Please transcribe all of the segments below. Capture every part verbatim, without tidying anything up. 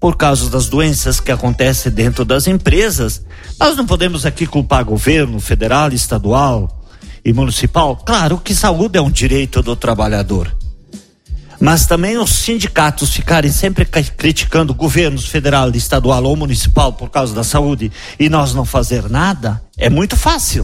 por causa das doenças que acontecem dentro das empresas. Nós não podemos aqui culpar governo federal, estadual e municipal. Claro que saúde é um direito do trabalhador, mas também os sindicatos ficarem sempre criticando governos federal, estadual ou municipal por causa da saúde e nós não fazer nada, é muito fácil.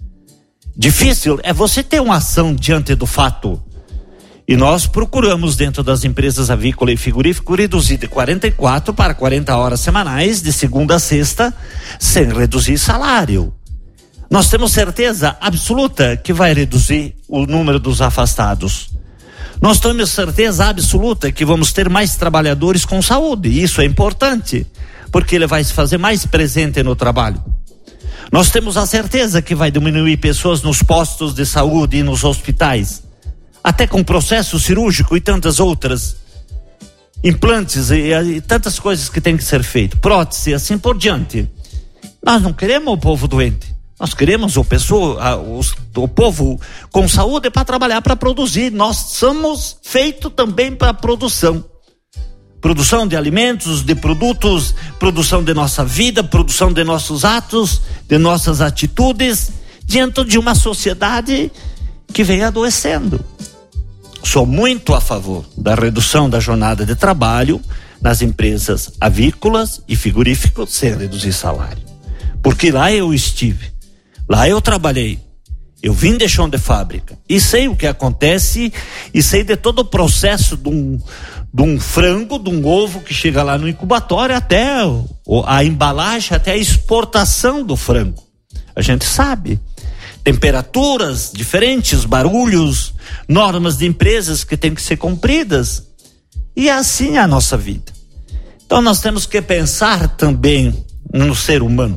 Difícil é você ter uma ação diante do fato. E nós procuramos, dentro das empresas avícola e frigorífico, reduzir de quarenta e quatro para quarenta horas semanais, de segunda a sexta, sem reduzir salário. Nós temos certeza absoluta que vai reduzir o número dos afastados. Nós temos certeza absoluta que vamos ter mais trabalhadores com saúde. E isso é importante, porque ele vai se fazer mais presente no trabalho. Nós temos a certeza que vai diminuir pessoas nos postos de saúde e nos hospitais, até com processo cirúrgico e tantas outras, implantes e, e tantas coisas que tem que ser feito, prótese e assim por diante. Nós não queremos o povo doente, nós queremos o, pessoa, a, os, o povo com saúde para trabalhar, para produzir. Nós somos feitos também para produção. Produção de alimentos, de produtos, produção de nossa vida, produção de nossos atos, de nossas atitudes, diante de uma sociedade que vem adoecendo. Sou muito a favor da redução da jornada de trabalho nas empresas avícolas e frigoríficas sem reduzir salário. Porque lá eu estive, lá eu trabalhei, eu vim de chão de fábrica e sei o que acontece e sei de todo o processo de um, de um frango, de um ovo que chega lá no incubatório até a embalagem, até a exportação do frango. A gente sabe. Temperaturas diferentes, barulhos, normas de empresas que têm que ser cumpridas. E assim é a nossa vida. Então nós temos que pensar também no ser humano.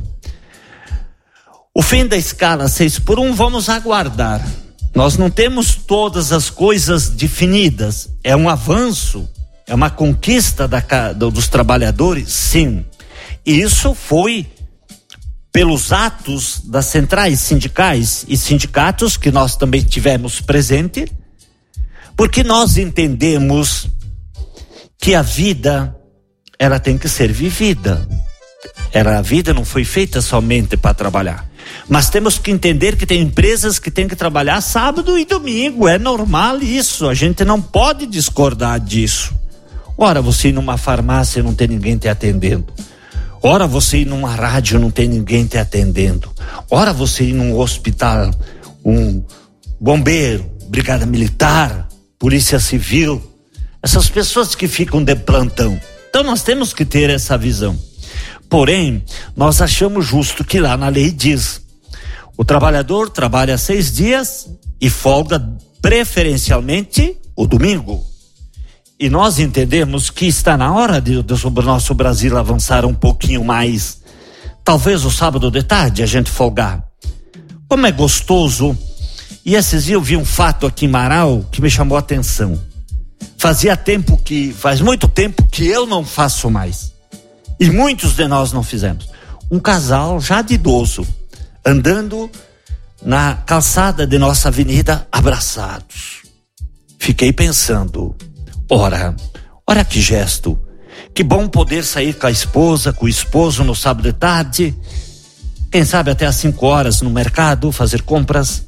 O fim da escala seis por um vamos aguardar. Nós não temos todas as coisas definidas. É um avanço, é uma conquista da, dos trabalhadores, sim. E isso foi pelos atos das centrais sindicais e sindicatos que nós também tivemos presente, porque nós entendemos que a vida, ela tem que ser vivida. Ela, a vida não foi feita somente para trabalhar, mas temos que entender que tem empresas que têm que trabalhar sábado e domingo, é normal isso, a gente não pode discordar disso. Ora, você ir numa farmácia e não tem ninguém te atendendo. Ora, você ir numa rádio não tem ninguém te atendendo. Ora, você ir num hospital, um bombeiro, brigada militar, polícia civil, essas pessoas que ficam de plantão. Então nós temos que ter essa visão. Porém, nós achamos justo que lá na lei diz: o trabalhador trabalha seis dias e folga preferencialmente o domingo. E nós entendemos que está na hora de, de o nosso Brasil avançar um pouquinho mais. Talvez o sábado de tarde a gente folgar. Como é gostoso. E esses dias eu vi um fato aqui em Marau que me chamou a atenção. Fazia tempo que, faz muito tempo que eu não faço mais. E muitos de nós não fizemos. Um casal já de idoso, andando na calçada de nossa avenida, abraçados. Fiquei pensando, ora, ora que gesto, que bom poder sair com a esposa, com o esposo no sábado de tarde, quem sabe até às cinco horas no mercado, fazer compras,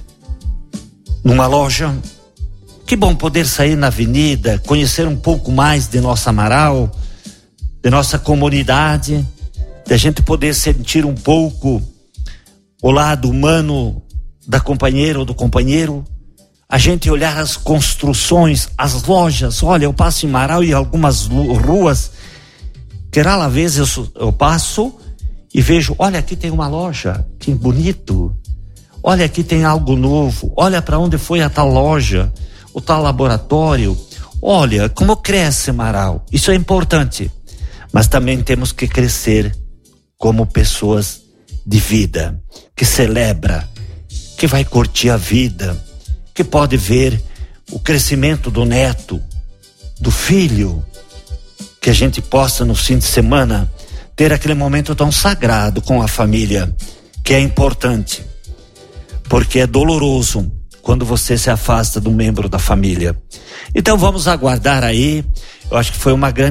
numa loja. Que bom poder sair na avenida, conhecer um pouco mais de nossa Marau, de nossa comunidade, de a gente poder sentir um pouco o lado humano da companheira ou do companheiro, a gente olhar as construções, as lojas. Olha, eu passo em Marau e algumas ruas, que rara vez eu, eu passo e vejo, olha, aqui tem uma loja, que bonito, olha, aqui tem algo novo, olha para onde foi a tal loja, o tal laboratório, olha como cresce Marau. Isso é importante, mas também temos que crescer como pessoas de vida, que celebra, que vai curtir a vida, que pode ver o crescimento do neto, do filho, que a gente possa no fim de semana ter aquele momento tão sagrado com a família, que é importante, porque é doloroso quando você se afasta de um membro da família. Então vamos aguardar aí. Eu acho que foi uma grande